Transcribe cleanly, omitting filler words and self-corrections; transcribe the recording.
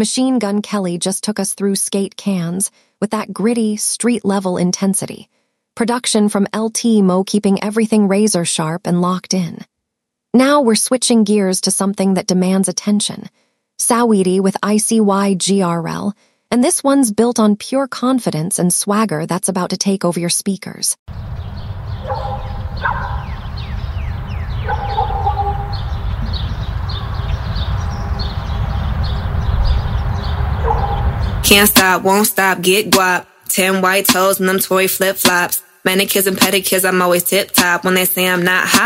Machine Gun Kelly just took us through Skate Cans with that gritty, street-level intensity. Production from LT Mo keeping everything razor sharp and locked in. Now we're switching gears to something that demands attention. Saweetie with ICY GRL, and this one's built on pure confidence and swagger that's about to take over your speakers. Can't stop, won't stop, get guap. 10 white toes and them Tory flip-flops. Manicures and pedicures, I'm always tip-top. When they say I'm not hot,